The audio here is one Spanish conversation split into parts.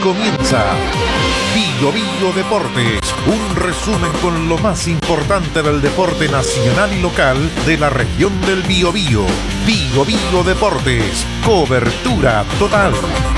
comienza Bio Bio Deportes, un resumen con lo más importante del deporte nacional y local de la región del Biobío. Bio Bio Deportes, cobertura total.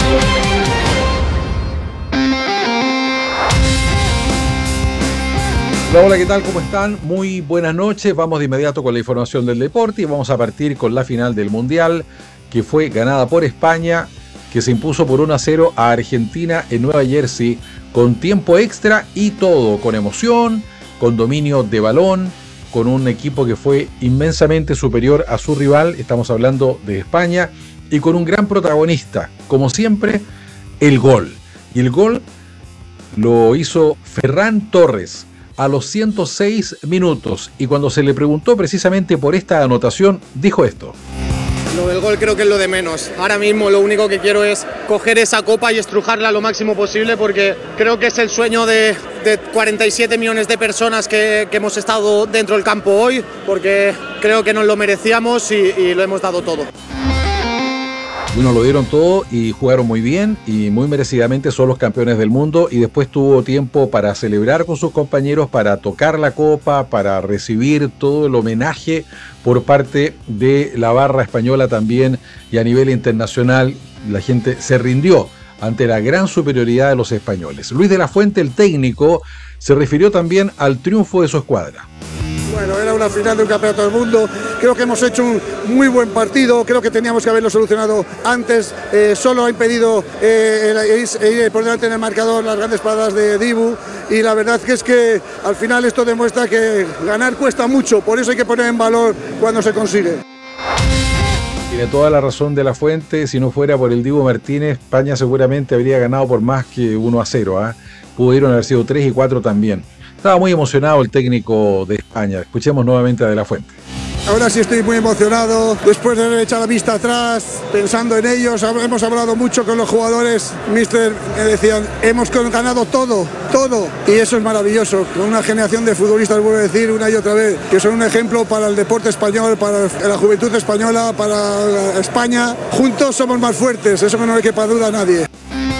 Hola, ¿qué tal? ¿Cómo están? Muy buenas noches. Vamos de inmediato con la información del deporte y vamos a partir con la final del Mundial, que fue ganada por España, que se impuso por 1-0 a Argentina en Nueva Jersey, con tiempo extra y todo, con emoción, con dominio de balón, con un equipo que fue inmensamente superior a su rival, estamos hablando de España, y con un gran protagonista, como siempre, el gol. Y el gol lo hizo Ferran Torres a los 106 minutos, y cuando se le preguntó precisamente por esta anotación, dijo esto. Lo del gol creo que es lo de menos. Ahora mismo lo único que quiero es coger esa copa y estrujarla lo máximo posible, porque creo que es el sueño de 47 millones de personas que hemos estado dentro del campo hoy, porque creo que nos lo merecíamos y lo hemos dado todo. Bueno, lo dieron todo y jugaron muy bien y muy merecidamente son los campeones del mundo, y después tuvo tiempo para celebrar con sus compañeros, para tocar la copa, para recibir todo el homenaje por parte de la barra española también, y a nivel internacional la gente se rindió ante la gran superioridad de los españoles. Luis de la Fuente, el técnico, se refirió también al triunfo de su escuadra. Bueno, era una final de un campeonato del mundo. Creo que hemos hecho un muy buen partido. Creo que teníamos que haberlo solucionado antes. Solo ha impedido ir por delante en el marcador las grandes paradas de Dibu. Y la verdad que es que al final esto demuestra que ganar cuesta mucho. Por eso hay que poner en valor cuando se consigue. Tiene toda la razón de la Fuente. Si no fuera por el Dibu Martínez, España seguramente habría ganado por más que 1-0. Pudieron haber sido 3 y 4 también. Estaba muy emocionado el técnico de España. Escuchemos nuevamente a De la Fuente. Ahora sí estoy muy emocionado, después de haber echado la vista atrás, pensando en ellos. Hemos hablado mucho con los jugadores. Mister, me decían, hemos ganado todo. Y eso es maravilloso. Con una generación de futbolistas, vuelvo a decir una y otra vez, que son un ejemplo para el deporte español, para la juventud española, para España. Juntos somos más fuertes, eso que no le quepa duda a nadie.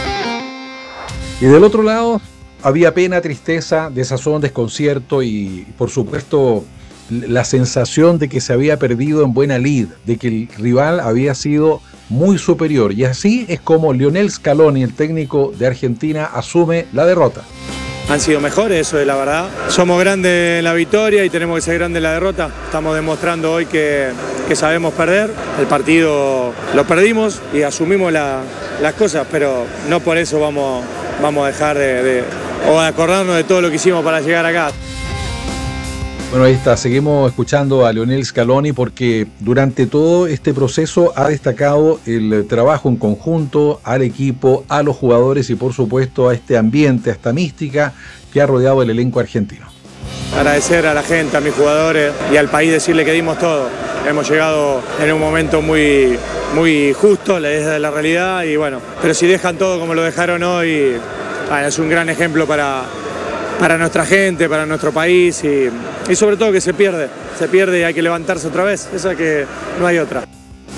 Y del otro lado había pena, tristeza, desazón, desconcierto y, por supuesto, la sensación de que se había perdido en buena lid, de que el rival había sido muy superior. Y así es como Lionel Scaloni, el técnico de Argentina, asume la derrota. Han sido mejores, eso es la verdad. Somos grandes en la victoria y tenemos que ser grandes en la derrota. Estamos demostrando hoy que sabemos perder. El partido lo perdimos y asumimos las cosas, pero no por eso vamos a dejar de acordarnos de todo lo que hicimos para llegar acá. Bueno, ahí está, seguimos escuchando a Lionel Scaloni porque durante todo este proceso ha destacado el trabajo en conjunto, al equipo, a los jugadores y por supuesto a este ambiente, a esta mística que ha rodeado el elenco argentino. Agradecer a la gente, a mis jugadores y al país, decirle que dimos todo. Hemos llegado en un momento muy justo, es la realidad, y bueno, pero si dejan todo como lo dejaron hoy, bueno, es un gran ejemplo para nuestra gente, para nuestro país y sobre todo que se pierde y hay que levantarse otra vez, esa que no hay otra.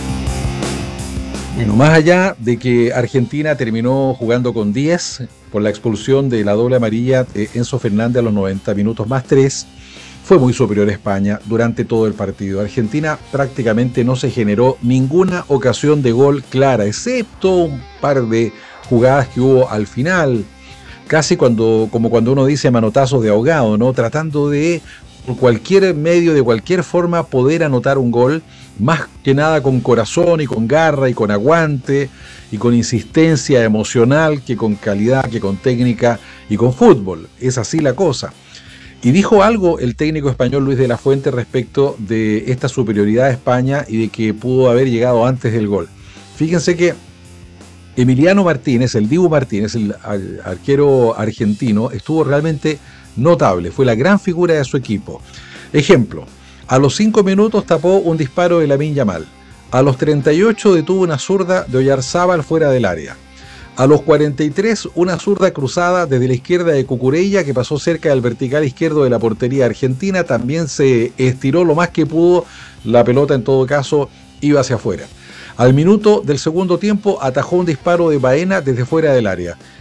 Bueno, más allá de que Argentina terminó jugando con 10 por la expulsión de la doble amarilla de Enzo Fernández a los 90 minutos más 3, fue muy superior a España durante todo el partido. Argentina prácticamente no se generó ninguna ocasión de gol clara, excepto un par de jugadas que hubo al final, casi como cuando uno dice manotazos de ahogado, ¿no? Tratando de, por cualquier medio, de cualquier forma, poder anotar un gol, más que nada con corazón y con garra y con aguante y con insistencia emocional que con calidad, que con técnica y con fútbol. Es así la cosa. Y dijo algo el técnico español Luis de la Fuente respecto de esta superioridad de España y de que pudo haber llegado antes del gol. Fíjense que Emiliano Martínez, el Dibu Martínez, el arquero argentino, estuvo realmente notable, fue la gran figura de su equipo. Ejemplo, a los 5 minutos tapó un disparo de Lamine Yamal, a los 38 detuvo una zurda de Oyarzábal fuera del área, a los 43 una zurda cruzada desde la izquierda de Cucurella que pasó cerca del vertical izquierdo de la portería argentina, también se estiró lo más que pudo, la pelota en todo caso iba hacia afuera. Al minuto del segundo tiempo atajó un disparo de Baena desde fuera del área.